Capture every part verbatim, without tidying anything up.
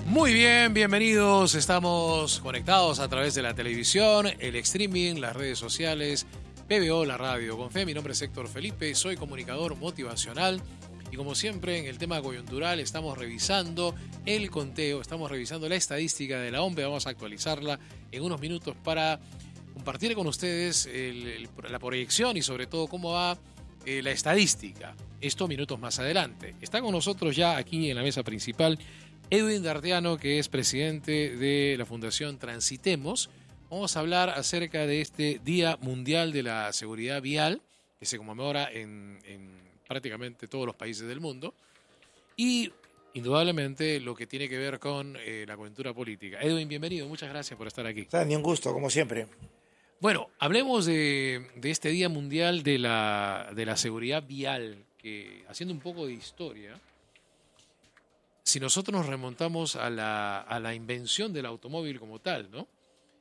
Muy bien, bienvenidos. Estamos conectados a través de la televisión, el streaming, las redes sociales, P B O, la radio. Con fe, mi nombre es Héctor Felipe, soy comunicador motivacional y como siempre en el tema coyuntural estamos revisando el conteo, estamos revisando la estadística de la O M P E. Vamos a actualizarla en unos minutos para compartir con ustedes el, el, la proyección y sobre todo cómo va eh, la estadística. Esto minutos más adelante. Está con nosotros ya aquí en la mesa principal Edwin D'Arteano, que es presidente de la Fundación Transitemos. Vamos a hablar acerca de este Día Mundial de la Seguridad Vial, que se conmemora en, en prácticamente todos los países del mundo, y indudablemente lo que tiene que ver con eh, la coyuntura política. Edwin, bienvenido, muchas gracias por estar aquí. Ni un gusto, como siempre. Bueno, hablemos de, de este Día Mundial de la, de la Seguridad Vial, que haciendo un poco de historia, si nosotros nos remontamos a la, a la invención del automóvil como tal, ¿no?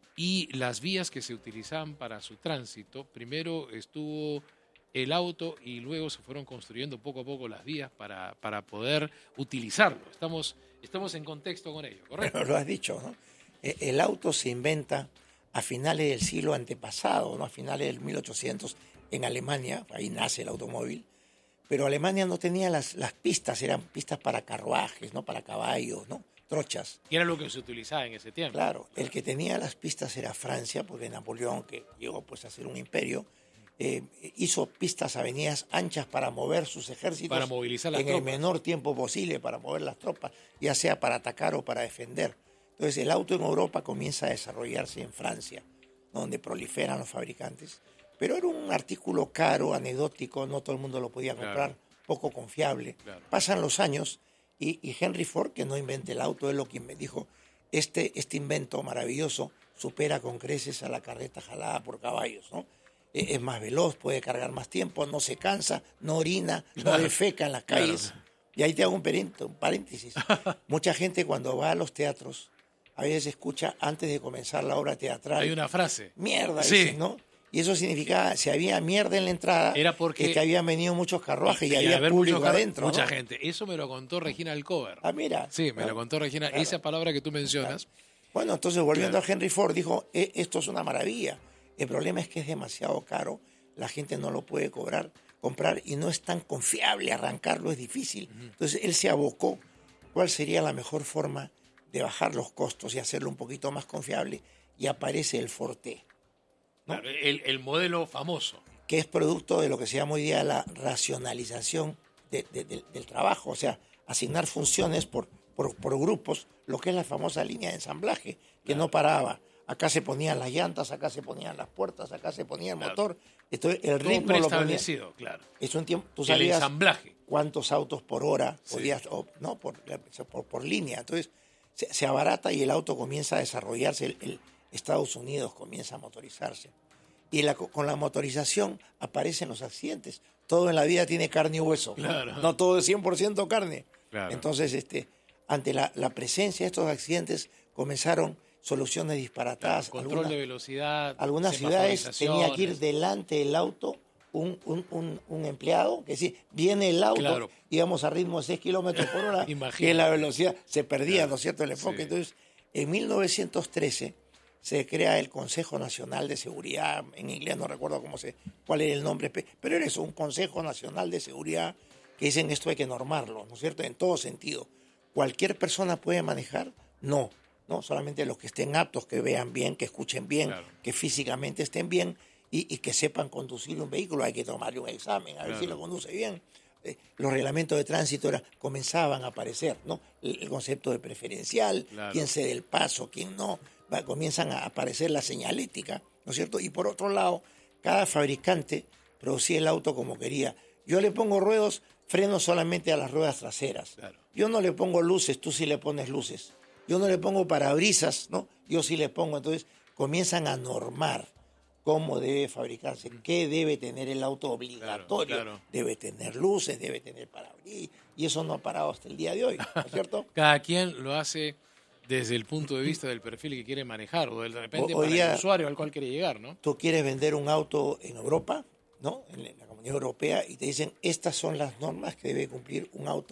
Y las vías que se utilizaban para su tránsito, primero estuvo el auto y luego se fueron construyendo poco a poco las vías para, para poder utilizarlo. Estamos, estamos en contexto con ello, ¿correcto? Pero lo has dicho, ¿no? El auto se inventa a finales del siglo antepasado, ¿no? A finales del mil ochocientos en Alemania, ahí nace el automóvil. Pero Alemania no tenía las, las pistas, eran pistas para carruajes, ¿no? Para caballos, ¿no? Trochas. Y era lo que se utilizaba en ese tiempo. Claro, el que tenía las pistas era Francia, porque Napoleón, que llegó pues a ser un imperio, eh, hizo pistas, avenidas anchas para mover sus ejércitos para movilizar las en tropas. el menor tiempo posible, para mover las tropas, ya sea para atacar o para defender. Entonces el auto en Europa comienza a desarrollarse en Francia, donde proliferan los fabricantes. Pero era un artículo caro, anecdótico, no todo el mundo lo podía comprar, claro. Poco confiable. Claro. Pasan los años y, y Henry Ford, que no inventa el auto, es lo que me dijo, este, este invento maravilloso supera con creces a la carreta jalada por caballos, ¿no? Es, es más veloz, puede cargar más tiempo, no se cansa, no orina, claro. No defeca en las calles. Claro. Y ahí te hago un, un paréntesis. Mucha gente cuando va a los teatros, a veces escucha antes de comenzar la obra teatral. Hay una frase. Mierda, sí. Dicen, ¿no? Y eso significaba, si había mierda en la entrada, era porque es que habían venido muchos carruajes y, y había público mucho, adentro. Mucha ¿no? gente. Eso me lo contó Regina Alcover. Ah, mira. Sí, me claro. lo contó Regina. Claro. Esa palabra que tú mencionas. Claro. Bueno, entonces volviendo claro. a Henry Ford, dijo, e esto es una maravilla. El problema es que es demasiado caro, la gente no lo puede cobrar, comprar y no es tan confiable, arrancarlo es difícil. Uh-huh. Entonces él se abocó, ¿cuál sería la mejor forma de bajar los costos y hacerlo un poquito más confiable? Y aparece el Ford T. ¿no? El, el modelo famoso. Que es producto de lo que se llama hoy día la racionalización de, de, de, del trabajo, o sea, asignar funciones por, por, por grupos, lo que es la famosa línea de ensamblaje, que claro. no paraba. Acá se ponían las llantas, acá se ponían las puertas, acá se ponía el claro. motor. Entonces, el Todo ritmo lo ponía. Claro. Es un tiempo, tú sabías el ensamblaje. Cuántos autos por hora sí. podías, o, no, por, por, por línea. Entonces, se, se abarata y el auto comienza a desarrollarse, el, el Estados Unidos comienza a motorizarse. Y la, con la motorización aparecen los accidentes. Todo en la vida tiene carne y hueso. Claro. No, no todo es cien por ciento carne. Claro. Entonces, este, ante la, la presencia de estos accidentes, comenzaron soluciones disparatadas. Claro, control algunas, de velocidad. Algunas ciudades tenía que ir delante del auto un, un, un, un empleado, que sí, viene el auto, claro. íbamos a ritmo de seis kilómetros por hora, que la velocidad se perdía, claro. ¿no es cierto?, el enfoque. Sí. Entonces, en mil novecientos trece... se crea el Consejo Nacional de Seguridad, en inglés no recuerdo cómo se, cuál era el nombre, pero era eso, un Consejo Nacional de Seguridad, que dicen esto hay que normarlo, ¿no es cierto?, en todo sentido. ¿Cualquier persona puede manejar? No, no, solamente los que estén aptos, que vean bien, que escuchen bien, claro. que físicamente estén bien y, y que sepan conducir un vehículo. Hay que tomarle un examen, a ver claro. si lo conduce bien. Eh, los reglamentos de tránsito era, comenzaban a aparecer, ¿no? El, el concepto de preferencial, claro. quién cede el paso, quién no. Va, comienzan a aparecer la señalética, ¿no es cierto? Y por otro lado, cada fabricante producía el auto como quería. Yo le pongo ruedos, freno solamente a las ruedas traseras. Claro. Yo no le pongo luces, tú sí le pones luces. Yo no le pongo parabrisas, ¿no? Yo sí le pongo. Entonces comienzan a normar cómo debe fabricarse, qué debe tener el auto obligatorio. Claro, claro. Debe tener luces, debe tener parabrisas. Y eso no ha parado hasta el día de hoy, ¿no es cierto? Cada quien lo hace desde el punto de vista del perfil que quiere manejar o de repente o, para día, el usuario al cual quiere llegar, ¿no? Tú quieres vender un auto en Europa, ¿no? En la Comunidad Europea, y te dicen, estas son las normas que debe cumplir un auto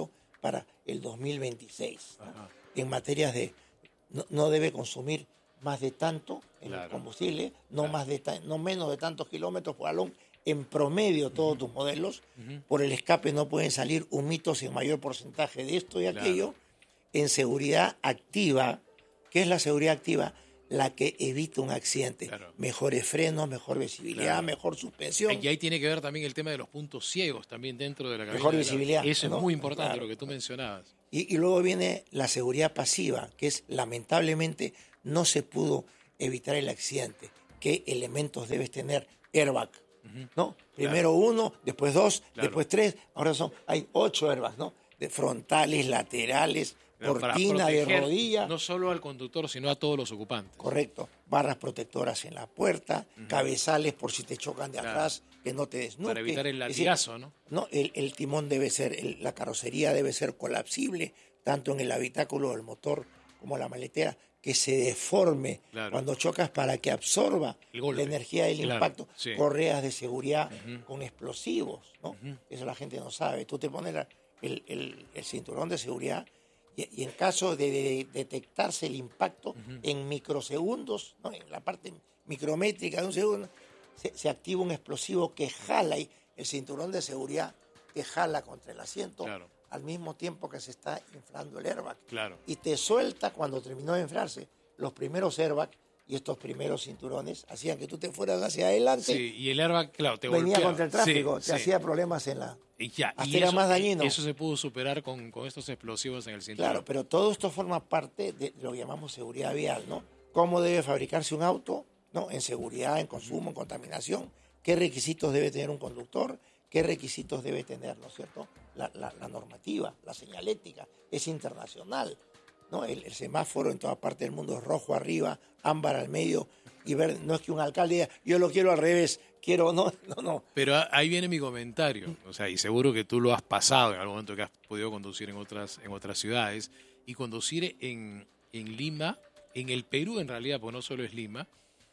para el dos mil veintiséis, ¿no? En materias de no, no debe consumir más de tanto en claro. el combustible, no, claro. más de ta, no menos de tantos kilómetros por galón, en promedio todos uh-huh. tus modelos. Uh-huh. Por el escape no pueden salir humitos en mayor porcentaje de esto y claro. aquello. En seguridad activa, ¿qué es la seguridad activa? La que evita un accidente. Claro. Mejores frenos, mejor visibilidad, claro. mejor suspensión. Y ahí tiene que ver también el tema de los puntos ciegos también dentro de la cabina. Mejor visibilidad. La... Eso ¿no? es muy importante, claro. lo que tú mencionabas. Y, y luego viene la seguridad pasiva, que es, lamentablemente, no se pudo evitar el accidente. ¿Qué elementos debes tener? Airbag, uh-huh. ¿no? Primero claro. uno, después dos, claro. después tres. Ahora son, hay ocho airbags, ¿no? De frontales, laterales, pero cortina de rodilla. No solo al conductor, sino a todos los ocupantes. Correcto. Barras protectoras en la puerta, uh-huh. cabezales por si te chocan de claro. atrás, que no te desnuque. Para evitar el latigazo, decir, ¿no? No, el, el timón debe ser, el, la carrocería debe ser colapsible, tanto en el habitáculo del motor como la maletera, que se deforme claro. cuando chocas para que absorba la energía del claro. impacto. Sí. Correas de seguridad uh-huh. con explosivos, ¿no? Uh-huh. Eso la gente no sabe. Tú te pones la, el, el, el cinturón de seguridad y, y en caso de, de detectarse el impacto uh-huh. en microsegundos, ¿no? En la parte micrométrica de un segundo, se, se activa un explosivo que jala y el cinturón de seguridad te jala contra el asiento. Claro. Al mismo tiempo que se está inflando el airbag. Claro. Y te suelta cuando terminó de inflarse. Los primeros airbags y estos primeros cinturones hacían que tú te fueras hacia adelante. Sí, y el airbag, claro, te venía golpeaba. contra el tráfico, sí, te sí. hacía problemas en la... Y ya, hasta y era eso, más dañino. Eso se pudo superar con, con estos explosivos en el cinturón. Claro, pero todo esto forma parte de lo que llamamos seguridad vial, ¿no? ¿Cómo debe fabricarse un auto? ¿No? En seguridad, en consumo, en contaminación. ¿Qué requisitos debe tener un conductor? ¿Qué requisitos debe tener, ¿no es cierto? La, la, la normativa, la señalética, es internacional, ¿no? El, el semáforo en toda parte del mundo es rojo arriba, ámbar al medio y verde. No es que un alcalde diga, yo lo quiero al revés, quiero, no, no, no. Pero ahí viene mi comentario, o sea, y seguro que tú lo has pasado en algún momento que has podido conducir en otras, en otras ciudades, y conducir en, en Lima, en el Perú en realidad, porque no solo es Lima,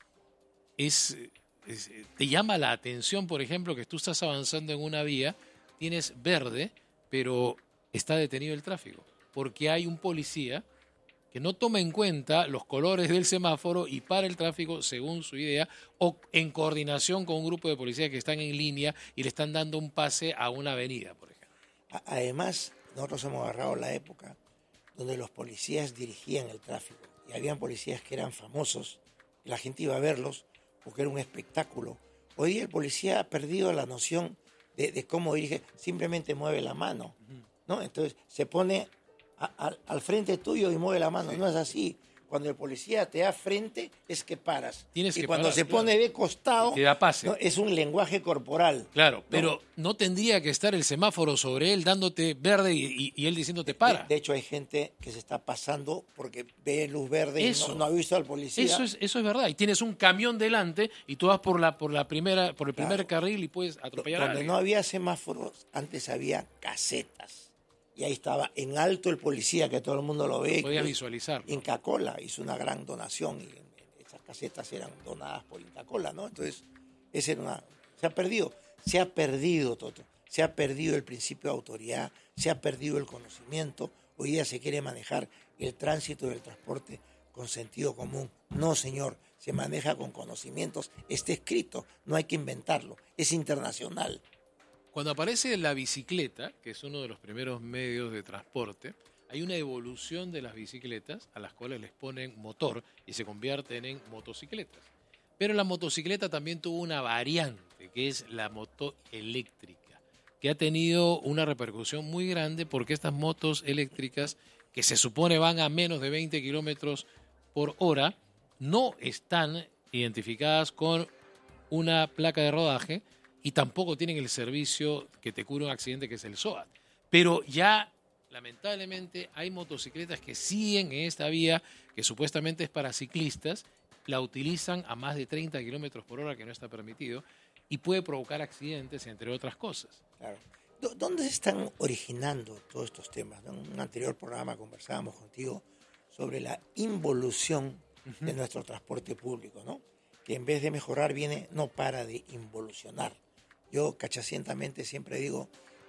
es... Es, te llama la atención, por ejemplo, que tú estás avanzando en una vía, tienes verde, pero está detenido el tráfico, porque hay un policía que no toma en cuenta los colores del semáforo y para el tráfico según su idea, o en coordinación con un grupo de policías que están en línea y le están dando un pase a una avenida, por ejemplo. Además, nosotros hemos agarrado la época donde los policías dirigían el tráfico, y habían policías que eran famosos, y la gente iba a verlos, porque era un espectáculo. Hoy el policía ha perdido la noción de, de cómo dirige, simplemente mueve la mano, ¿no? Entonces se pone a, a, al frente tuyo y mueve la mano, sí. No es así. Cuando el policía te da frente es que paras. Tienes y que cuando parar, se claro. pone de costado, te da pase. ¿no? Es un lenguaje corporal. Claro, ¿no? pero no tendría que estar el semáforo sobre él dándote verde y, y, y él diciéndote para. De, de hecho, hay gente que se está pasando porque ve luz verde eso, y no, no ha visto al policía. Eso es, eso es verdad. Y tienes un camión delante y tú vas por la por la primera por el primer claro. carril y puedes atropellar a alguien. Donde no había semáforos, antes había casetas. Y ahí estaba en alto el policía, que todo el mundo lo ve. Podías visualizarlo. Inca Kola hizo una gran donación y esas casetas eran donadas por Inca Kola, ¿no? Entonces, ese era una, se ha perdido, se ha perdido, Toto, se ha perdido el principio de autoridad, se ha perdido el conocimiento. Hoy día se quiere manejar el tránsito del transporte con sentido común. No, señor, se maneja con conocimientos. Está escrito, no hay que inventarlo, es internacional. Cuando aparece la bicicleta, que es uno de los primeros medios de transporte, hay una evolución de las bicicletas a las cuales les ponen motor y se convierten en motocicletas. Pero la motocicleta también tuvo una variante, que es la moto eléctrica, que ha tenido una repercusión muy grande porque estas motos eléctricas, que se supone van a menos de veinte kilómetros por hora, no están identificadas con una placa de rodaje, y tampoco tienen el servicio que te cubre un accidente, que es el SOAT. Pero ya, lamentablemente, hay motocicletas que siguen en esta vía, que supuestamente es para ciclistas, la utilizan a más de treinta kilómetros por hora, que no está permitido, y puede provocar accidentes, entre otras cosas. Claro. ¿Dónde se están originando todos estos temas? En un anterior programa conversábamos contigo sobre la involución uh-huh. de nuestro transporte público, ¿no? Que en vez de mejorar viene, no para de involucionar. Yo cachacientamente siempre digo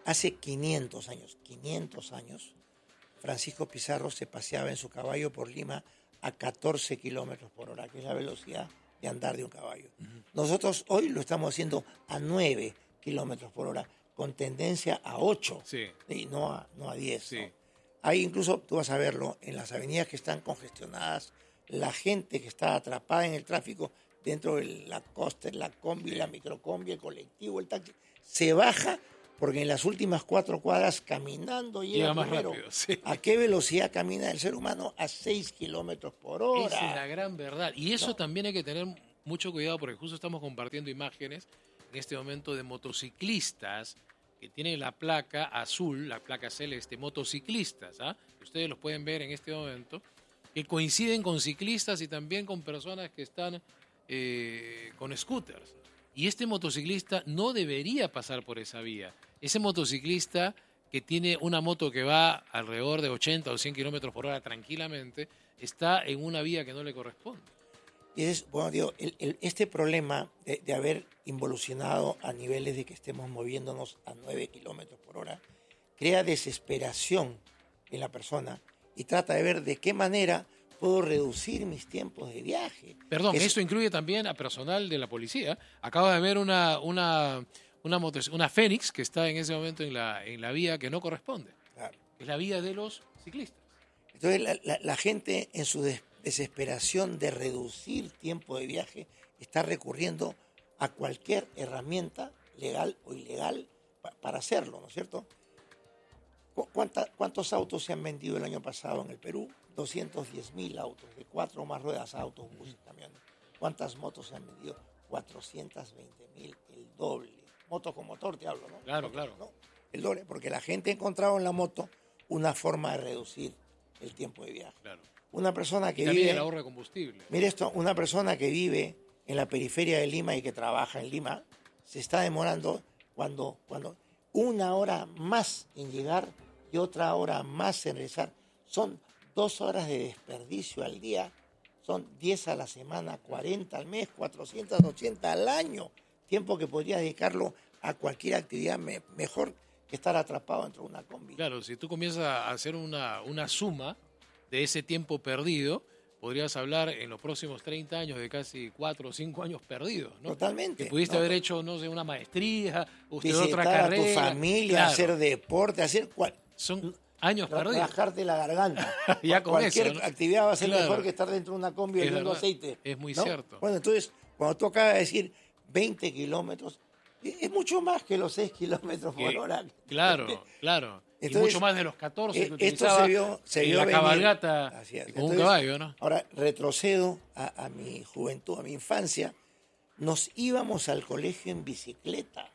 Hace quinientos años, quinientos años, Francisco Pizarro se paseaba en su caballo por Lima a catorce kilómetros por hora, que es la velocidad de andar de un caballo. Uh-huh. Nosotros hoy lo estamos haciendo a nueve kilómetros por hora, con tendencia a ocho, sí. y no a, no a diez. Sí. ¿no? Hay incluso, tú vas a verlo, en las avenidas que están congestionadas, la gente que está atrapada en el tráfico, dentro de la coaster, la combi, sí. la microcombi, el colectivo, el taxi, se baja porque en las últimas cuatro cuadras caminando llega, llega más primero. rápido. Sí. ¿A qué velocidad camina el ser humano? A seis kilómetros por hora. Esa es la gran verdad. Y eso no. también hay que tener mucho cuidado porque justo estamos compartiendo imágenes en este momento de motociclistas que tienen la placa azul, la placa celeste, motociclistas, ¿ah? Ustedes los pueden ver en este momento, que coinciden con ciclistas y también con personas que están eh, con scooters. Y este motociclista no debería pasar por esa vía. Ese motociclista que tiene una moto que va alrededor de ochenta o cien kilómetros por hora tranquilamente, está en una vía que no le corresponde. Y es, bueno, digo, el, el, este problema de, de haber involucionado a niveles de que estemos moviéndonos a nueve kilómetros por hora, crea desesperación en la persona y trata de ver de qué manera puedo reducir mis tiempos de viaje. Perdón, es, esto incluye también a personal de la policía. Acabo de ver una, una, una, motos, una Fénix que está en ese momento en la, en la vía que no corresponde. Claro. Es la vía de los ciclistas. Entonces la, la, la gente en su des, desesperación de reducir tiempo de viaje está recurriendo a cualquier herramienta legal o ilegal pa, para hacerlo, ¿no es cierto? ¿Cuánta, ¿Cuántos autos se han vendido el año pasado en el Perú? doscientos diez mil autos, de cuatro o más ruedas, autos, buses, camiones. ¿Cuántas motos se han vendido? cuatrocientos veinte mil, el doble. Moto con motor, te hablo, ¿no? Claro, claro. ¿no? El doble, porque la gente ha encontrado en la moto una forma de reducir el tiempo de viaje. Claro. Una persona que y también vive... el ahorro de combustible. Mire esto, una persona que vive en la periferia de Lima y que trabaja en Lima, se está demorando cuando, cuando una hora más en llegar y otra hora más en regresar. Son dos horas de desperdicio al día, son diez a la semana, cuarenta al mes, cuatrocientos ochenta al año. Tiempo que podrías dedicarlo a cualquier actividad me, mejor que estar atrapado dentro de una combi. Claro, si tú comienzas a hacer una, una suma de ese tiempo perdido, podrías hablar en los próximos treinta años de casi cuatro o cinco años perdidos, ¿no? Totalmente. Que pudiste no, haber hecho, no sé, una maestría, usted visitar otra carrera. a tu familia, claro. hacer deporte, hacer... Cual, Son años perdidos. Relajarte la garganta. Ya con Cualquier eso, ¿no? actividad va a ser claro. mejor que estar dentro de una combi oliendo aceite. Es muy ¿no? cierto. Bueno, entonces, cuando tú acabas de decir veinte kilómetros, es mucho más que los seis kilómetros por hora. Claro, claro. Entonces, y mucho más de los catorce que esto utilizaba se vio, se vio la venir. cabalgata Así es. con Entonces, un caballo, ¿no? Ahora retrocedo a, a mi juventud, a mi infancia. Nos íbamos al colegio en bicicleta.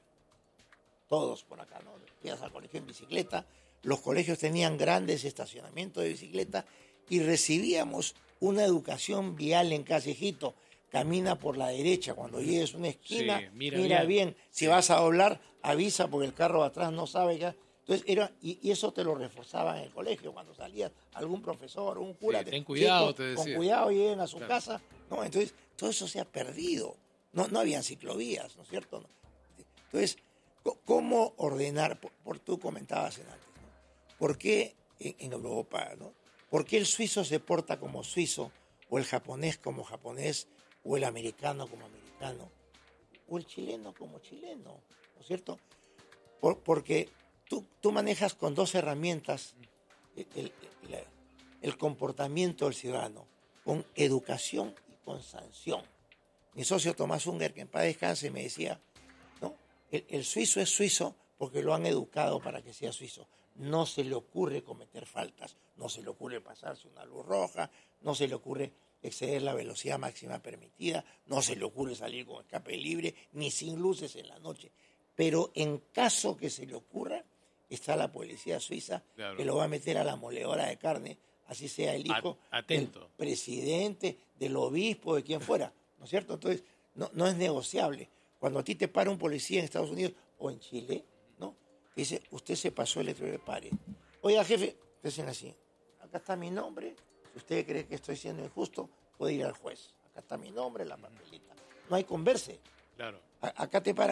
Todos por acá, ¿no? Ibas al colegio en bicicleta. Los colegios tenían grandes estacionamientos de bicicleta y recibíamos una educación vial en Callejito. Camina por la derecha, cuando llegues a una esquina, sí, mira, mira bien. bien. Si sí. vas a doblar, avisa porque el carro de atrás no sabe ya. Entonces era, y, y eso te lo reforzaba en el colegio, cuando salías algún profesor o un cura. Sí, te, ten cuidado, chicos, te decía. Con cuidado lleguen a su claro. casa. No, entonces todo eso se ha perdido. No, no habían ciclovías, ¿no es cierto? Entonces, ¿cómo ordenar? Por, por tú comentabas antes, ¿no? ¿Por qué en, en Europa, ¿no? ¿Por qué el suizo se porta como suizo, o el japonés como japonés, o el americano como americano, o el chileno como chileno, ¿no es cierto? Por, porque tú, tú manejas con dos herramientas el, el, el, el comportamiento del ciudadano, con educación y con sanción. Mi socio Tomás Unger, que en paz descanse, me decía, ¿no? El, el suizo es suizo porque lo han educado para que sea suizo. No se le ocurre cometer faltas, no se le ocurre pasarse una luz roja, no se le ocurre exceder la velocidad máxima permitida, no se le ocurre salir con escape libre, ni sin luces en la noche. Pero en caso que se le ocurra, está la policía suiza, claro, que lo va a meter a la moledora de carne, así sea el hijo Atento. del presidente, del obispo, de quien fuera, ¿no es cierto? Entonces, no, no es negociable. Cuando a ti te para un policía en Estados Unidos o en Chile, ¿no? Dice, usted se pasó el letrero de pare. Oiga, jefe, dicen así, acá está mi nombre, si usted cree que estoy siendo injusto, puede ir al juez. Acá está mi nombre, la papelita. No hay converse. Claro. A, acá te paran.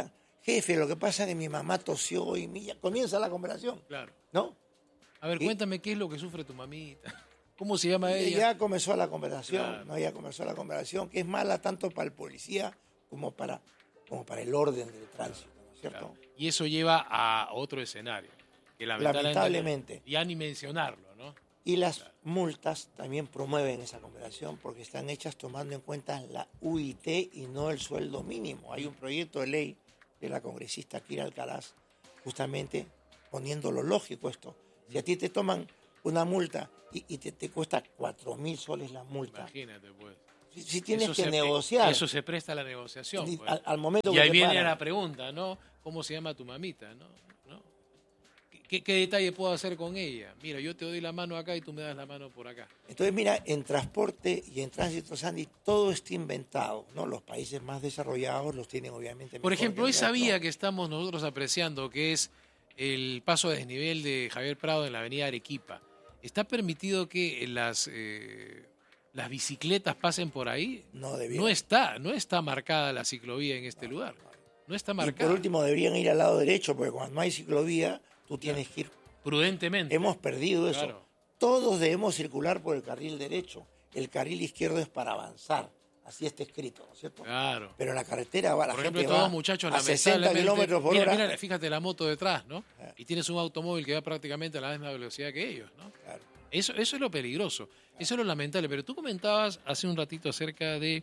jefe, lo que pasa es que mi mamá tosió y mi... ya comienza la conversación. Claro. ¿No? A ver, y, cuéntame qué es lo que sufre tu mamita. ¿Cómo se llama ella? Ya comenzó la conversación, claro. ¿no? Ya comenzó la conversación, que es mala tanto para el policía como para, como para el orden del tránsito, ¿no es cierto? Claro. Y eso lleva a otro escenario. Que lamentablemente, lamentablemente. Ya ni mencionarlo, ¿no? Y las claro. multas también promueven esa conversación porque están hechas tomando en cuenta la U I T y no el sueldo mínimo. Hay un proyecto de ley de la congresista Kira Alcaraz justamente poniendo lo lógico esto. Si a ti te toman una multa y, y te, te cuesta cuatro mil soles la multa. Imagínate, pues. Si, si tienes eso que se, negociar. Eso se presta a la negociación. Y, pues. al, al momento y que ahí te viene paran. la pregunta, ¿no? ¿Cómo se llama tu mamita? ¿No? ¿No? ¿Qué, ¿Qué detalle puedo hacer con ella? Mira, yo te doy la mano acá y tú me das la mano por acá. Entonces, mira, en transporte y en tránsito, Sandy, todo está inventado, ¿no? Los países más desarrollados los tienen obviamente. Por ejemplo, hoy sabía ¿no? que estamos nosotros apreciando que es el paso a desnivel de Javier Prado en la avenida Arequipa. ¿Está permitido que las, eh, las bicicletas pasen por ahí? No debería. No está, no está marcada la ciclovía en este no, lugar. No, no está marcada. Y por último, deberían ir al lado derecho, porque cuando no hay ciclovía, tú tienes que ir prudentemente. Hemos perdido eso. Claro. Todos debemos circular por el carril derecho. El carril izquierdo es para avanzar. Así está escrito, ¿no es cierto? Claro. Pero en la carretera va la por gente ejemplo, todos va muchachos, a sesenta kilómetros por mira, hora. Mira, fíjate la moto detrás, ¿no? Ah. Y tienes un automóvil que va prácticamente a la misma velocidad que ellos, ¿no? Claro. Eso, eso es lo peligroso, claro. Eso es lo lamentable. Pero tú comentabas hace un ratito acerca de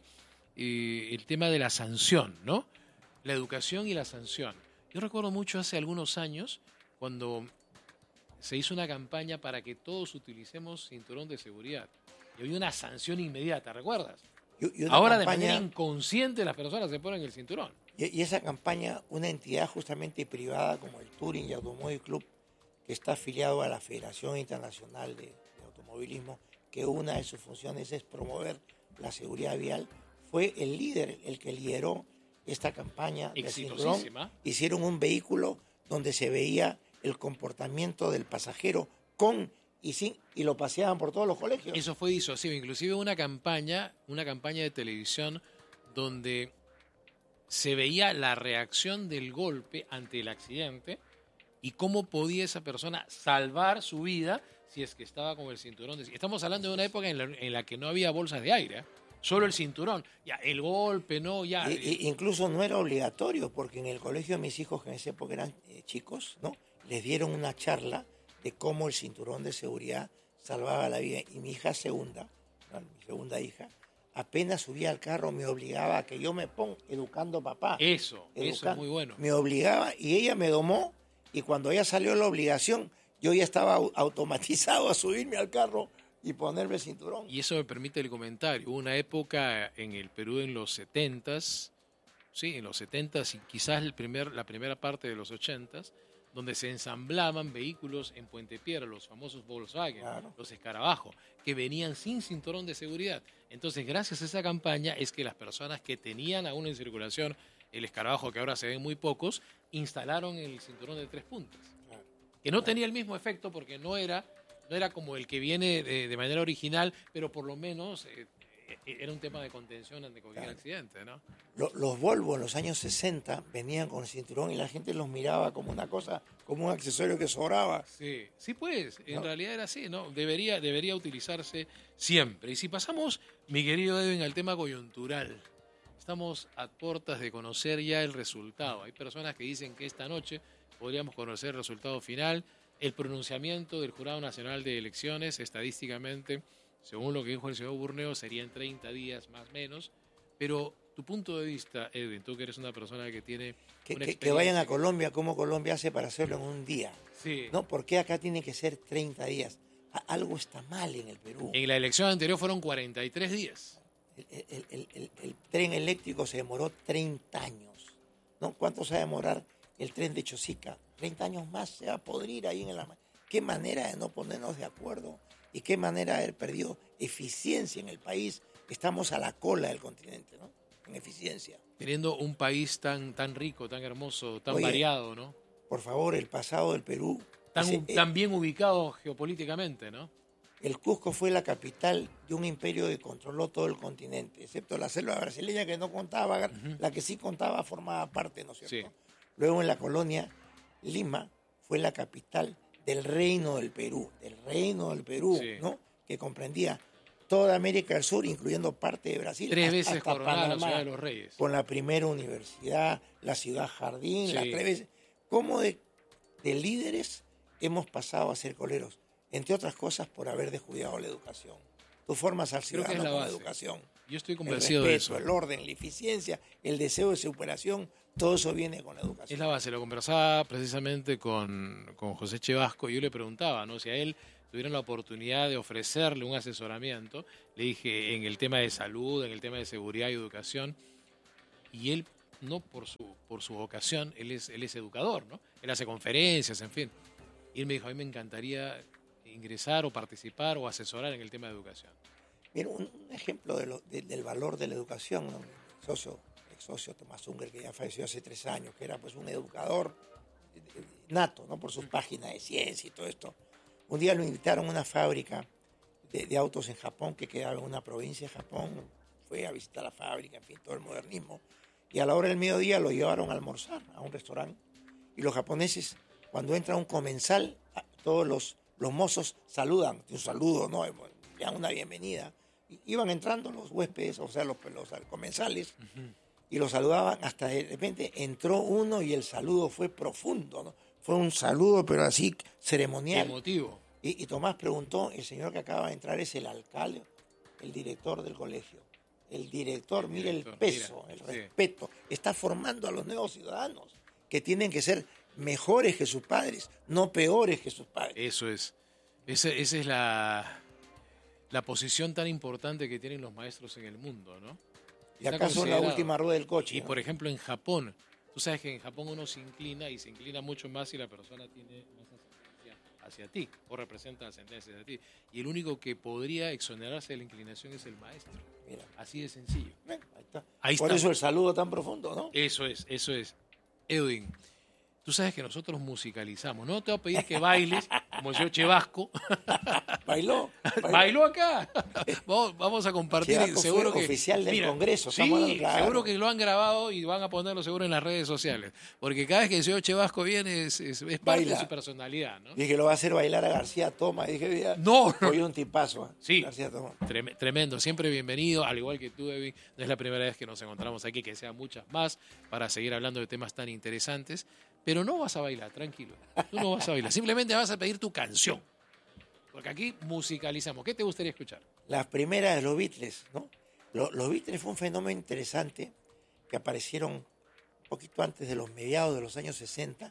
eh, el tema de la sanción, ¿no? La educación y la sanción. Yo recuerdo mucho hace algunos años cuando se hizo una campaña para que todos utilicemos cinturón de seguridad. Y había una sanción inmediata, ¿recuerdas? Y, y Ahora campaña, de manera inconsciente las personas se ponen el cinturón. Y, y esa campaña, una entidad justamente privada como el Touring y Automóvil Club, que está afiliado a la Federación Internacional de, de Automovilismo, que una de sus funciones es promover la seguridad vial, fue el líder, el que lideró esta campaña de cinturón. Hicieron un vehículo donde se veía el comportamiento del pasajero con y sin, y lo paseaban por todos los colegios. Eso fue disuasivo, inclusive una campaña, una campaña de televisión donde se veía la reacción del golpe ante el accidente y cómo podía esa persona salvar su vida si es que estaba con el cinturón. Estamos hablando de una época en la, en la que no había bolsas de aire, ¿eh? Solo el cinturón. Ya, el golpe, no, ya. Y, y incluso no era obligatorio, porque en el colegio de mis hijos, que en esa época eran eh, chicos, ¿no? Les dieron una charla de cómo el cinturón de seguridad salvaba la vida. Y mi hija segunda, ¿no? mi segunda hija, apenas subía al carro me obligaba a que yo me ponga educando papá. Eso, educando, eso es muy bueno. Me obligaba y ella me domó y cuando ella salió la obligación, yo ya estaba automatizado a subirme al carro y ponerme el cinturón. Y eso me permite el comentario. Hubo una época en el Perú en los setentas, sí, en los setentas y quizás el primer, la primera parte de los ochentas, donde se ensamblaban vehículos en Puente Piedra, los famosos Volkswagen, claro. los escarabajos, que venían sin cinturón de seguridad. Entonces, gracias a esa campaña es que las personas que tenían aún en circulación el escarabajo, que ahora se ven muy pocos, instalaron el cinturón de tres puntas, claro. que no claro. tenía el mismo efecto porque no era, no era como el que viene de, de manera original, pero por lo menos eh, era un tema de contención ante cualquier claro. accidente, ¿no? Los, los Volvo en los años sesenta venían con el cinturón y la gente los miraba como una cosa, como un accesorio que sobraba. Sí, sí pues, en ¿no? realidad era así, ¿no? Debería, debería utilizarse siempre. Y si pasamos, mi querido Edwin, al tema coyuntural, estamos a puertas de conocer ya el resultado. Hay personas que dicen que esta noche podríamos conocer el resultado final, el pronunciamiento del Jurado Nacional de Elecciones, estadísticamente, según lo que dijo el señor Burneo, serían treinta días más o menos, pero tu punto de vista, Edwin, tú que eres una persona que tiene que, una que, que vayan a Colombia, ¿cómo Colombia hace para hacerlo en un día? Sí. ¿No? ¿Por qué acá tiene que ser treinta días? Algo está mal en el Perú. En la elección anterior fueron cuarenta y tres días. El, el, el, el, el tren eléctrico se demoró treinta años. ¿No? ¿Cuánto se va a demorar el tren de Chosica? treinta años más se va a podrir ahí en la... ¿Qué manera de no ponernos de acuerdo? ¿Y qué manera de haber perdido eficiencia en el país? Estamos a la cola del continente, ¿no? En eficiencia. Teniendo un país tan, tan rico, tan hermoso, tan Oye, variado, ¿no? Por favor, el pasado del Perú... Tan, ese, tan bien ubicado geopolíticamente, ¿no? El Cusco fue la capital de un imperio que controló todo el continente, excepto la selva brasileña que no contaba, uh-huh. la que sí contaba formaba parte, ¿no es cierto? Sí. Luego en la colonia, Lima fue la capital del Reino del Perú, del Reino del Perú, sí. ¿no? Que comprendía toda América del Sur, incluyendo parte de Brasil. Tres veces coronada la ciudad de los Reyes. Con la primera universidad, la ciudad jardín, sí. las tres veces. ¿Cómo de, de líderes hemos pasado a ser coleros? Entre otras cosas, por haber descuidado la educación. Tú formas al ciudadano con la educación. Yo estoy convencido el de respeto, eso. El orden, la eficiencia, el deseo de superación, todo eso viene con la educación. Es la base. Lo conversaba precisamente con, con José Chevasco. Yo le preguntaba, ¿no? Si a él tuvieron la oportunidad de ofrecerle un asesoramiento, le dije en el tema de salud, en el tema de seguridad y educación, y él, no por su por su vocación, él es, él es educador, ¿no? Él hace conferencias, en fin. Y él me dijo, a mí me encantaría ingresar o participar o asesorar en el tema de educación. Mira, un, un ejemplo de lo, de, del valor de la educación, ¿no? El socio, ex socio Tomás Unger, que ya falleció hace tres años, que era pues un educador nato, ¿no? Por sus páginas de ciencia y todo esto. Un día lo invitaron a una fábrica de, de autos en Japón, que quedaba en una provincia de Japón. Fue a visitar la fábrica, en fin, todo el modernismo. Y a la hora del mediodía lo llevaron a almorzar a un restaurante. Y los japoneses, cuando entra un comensal, todos los, los mozos saludan, un saludo, ¿no? Le dan una bienvenida. Y iban entrando los huéspedes, o sea, los, los comensales, uh-huh. y los saludaban hasta de repente entró uno y el saludo fue profundo, ¿no? Fue un saludo, pero así ceremonial. Emotivo. Y, y Tomás preguntó, el señor que acaba de entrar es el alcalde, el director del colegio. El director, el mire director, el peso, mira, el sí. respeto. Está formando a los nuevos ciudadanos que tienen que ser mejores que sus padres, no peores que sus padres. Eso es. Esa, esa es la, la posición tan importante que tienen los maestros en el mundo, ¿no? Y acá son la última rueda del coche. Y ¿no? por ejemplo en Japón, tú sabes que en Japón uno se inclina y se inclina mucho más si la persona tiene más ascendencia hacia ti o representa ascendencia hacia ti. Y el único que podría exonerarse de la inclinación es el maestro. Mira. Así de sencillo. Bien, ahí está. Ahí por está. Eso el saludo tan profundo, ¿no? Eso es, eso es. Edwin, tú sabes que nosotros musicalizamos. No te voy a pedir que bailes como el señor Chevasco. ¿Bailó? ¿Bailó? ¿Bailó acá? Vamos, vamos a compartir. Chevasco seguro fue que oficial del mira, Congreso. Sí, claro. seguro que lo han grabado y van a ponerlo seguro en las redes sociales. Porque cada vez que el señor Chevasco viene es, es, es parte de su personalidad, ¿no? Dije, lo va a hacer bailar a García Toma. Dije, mira, no, no. Oye, un tipazo. ¿eh? Sí, García Toma. Trem- tremendo. Siempre bienvenido, al igual que tú, Edwin. No es la primera vez que nos encontramos aquí, que sean muchas más para seguir hablando de temas tan interesantes. Pero no vas a bailar, tranquilo. Tú no vas a bailar. Simplemente vas a pedir tu canción. Porque aquí musicalizamos. ¿Qué te gustaría escuchar? Las primeras de los Beatles, ¿no? Los, los Beatles fue un fenómeno interesante que aparecieron un poquito antes de los mediados de los años sesenta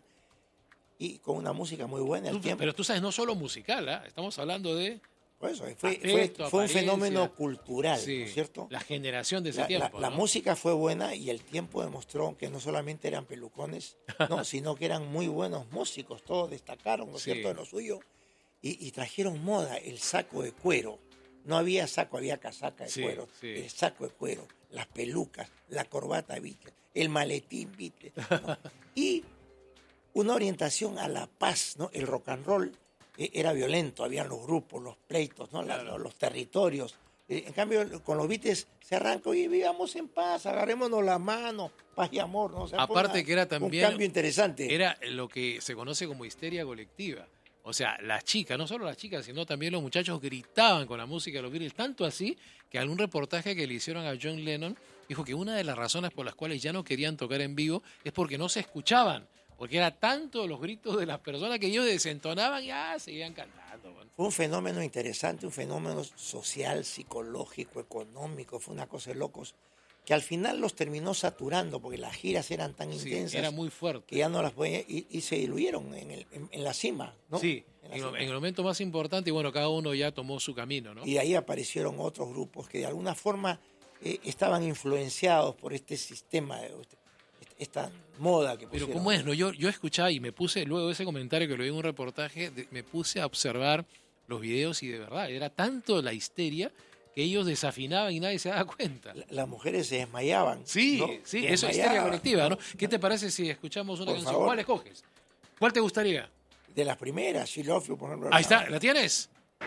y con una música muy buena al tú, tiempo. Pero tú sabes, no solo musical, ¿eh? Estamos hablando de... Por eso, fue, Aspecto, fue, fue un fenómeno cultural, sí, ¿no es cierto? La generación de ese la, tiempo. La, ¿no? la música fue buena y el tiempo demostró que no solamente eran pelucones, no, sino que eran muy buenos músicos, todos destacaron, ¿no es sí. cierto?, de lo suyo, y, y trajeron moda el saco de cuero. No había saco, había casaca de sí, cuero, sí. el saco de cuero, las pelucas, la corbata Beatles, el maletín Beatles, ¿no? Y una orientación a la paz, ¿no? El rock and roll era violento, habían los grupos, los pleitos, ¿no? Claro. los, los territorios. En cambio, con los Beatles se arrancó y vivamos en paz, agarrémonos la mano, paz y amor, ¿no? O sea, aparte una, que era también un cambio interesante. Era lo que se conoce como histeria colectiva. O sea, las chicas, no solo las chicas, sino también los muchachos gritaban con la música de los Beatles, tanto así que algún reportaje que le hicieron a John Lennon dijo que una de las razones por las cuales ya no querían tocar en vivo es porque no se escuchaban. Porque era tanto los gritos de las personas que ellos desentonaban y ya seguían cantando. Bueno. Fue un fenómeno interesante, un fenómeno social, psicológico, económico, fue una cosa de locos, que al final los terminó saturando porque las giras eran tan sí, intensas. Era muy fuerte. Que ya no las podían, y, y se diluyeron en, el, en, en la cima, ¿no? Sí, en, en, cima. en el momento más importante, y bueno, cada uno ya tomó su camino, ¿no? Y ahí aparecieron otros grupos que de alguna forma eh, estaban influenciados por este sistema de... esta moda que pusieron. Pero ¿cómo es? No, yo, yo escuchaba y me puse, luego de ese comentario que lo vi en un reportaje, de, me puse a observar los videos y de verdad, era tanto la histeria que ellos desafinaban y nadie se daba cuenta. La, las mujeres se desmayaban. Sí, ¿no? sí, se eso es histeria colectiva, ¿no? ¿Qué te parece si escuchamos una por canción? Favor. ¿Cuál escoges? ¿Cuál te gustaría? De las primeras, She Love You, por ejemplo. Ahí está, ¿la tienes?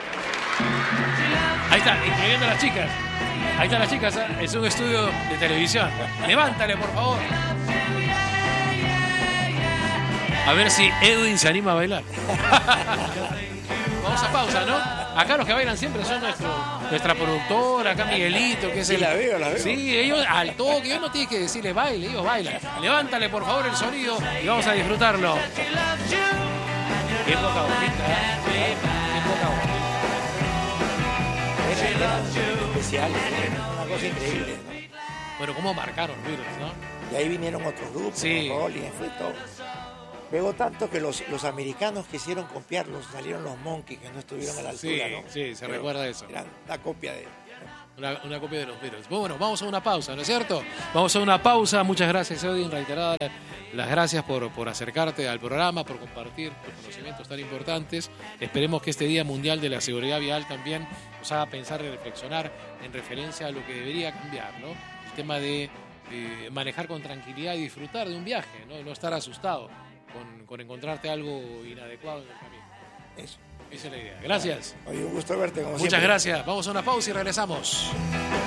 Ahí está, incluyendo a las chicas. Ahí están las chicas, es un estudio de televisión. Levántale, por favor. A ver si Edwin se anima a bailar. Vamos a pausa, ¿no? Acá los que bailan siempre son nuestro, nuestra productora, acá Miguelito, que es sí, el... la veo, la veo. Sí, ellos al toque, ellos no tienen que decirle baile, ellos bailan. Levántale, por favor, el sonido y vamos a disfrutarlo. Qué época bonita, ¿eh? Qué época bonita. Era especial, una cosa increíble, ¿no? Bueno, cómo marcaron Beatles, ¿no? Y ahí vinieron otros grupos, sí. Rolling, fue todo. Pegó tanto que los, los americanos quisieron copiarlos, salieron los Monkeys que no estuvieron a la altura, sí, ¿no? Sí, se Pero recuerda eso. Eran una copia de... Una, una copia de los Beatles. Bueno, vamos a una pausa, ¿no es cierto? Vamos a una pausa. Muchas gracias, Edwin. Reiteradas las gracias por, por acercarte al programa, por compartir tus conocimientos tan importantes. Esperemos que este Día Mundial de la Seguridad Vial también nos haga pensar y reflexionar en referencia a lo que debería cambiar, ¿no? El tema de eh, manejar con tranquilidad y disfrutar de un viaje, ¿no? No estar asustado con, con encontrarte algo inadecuado en el camino. Eso. Esa es la idea. Gracias. Oye, un gusto verte como Muchas siempre. gracias. Vamos a una pausa y regresamos.